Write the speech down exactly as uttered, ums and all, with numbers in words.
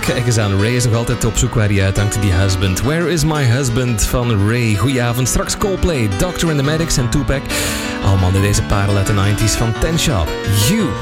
Kijk eens aan, Ray is nog altijd op zoek waar hij uithangt, die husband. Where is my husband van Ray. Goedenavond, straks Coldplay, Doctor and the Medics en Tupac. Allemaal in deze parel uit de nineties van Ten Shop. You.